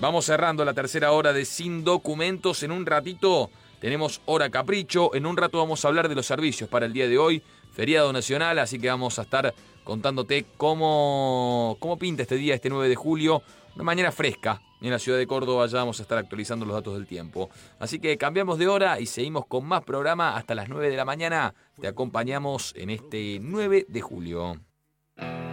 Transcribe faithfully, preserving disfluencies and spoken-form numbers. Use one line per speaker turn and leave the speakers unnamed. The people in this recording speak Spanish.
Vamos cerrando la tercera hora de Sin Documentos. En un ratito tenemos Hora Capricho. En un rato vamos a hablar de los servicios para el día de hoy. Feriado nacional, así que vamos a estar contándote cómo, cómo pinta este día, este nueve de julio. Una mañana fresca. En la ciudad de Córdoba ya vamos a estar actualizando los datos del tiempo. Así que cambiamos de hora y seguimos con más programa hasta las nueve de la mañana. Te acompañamos en este nueve de julio.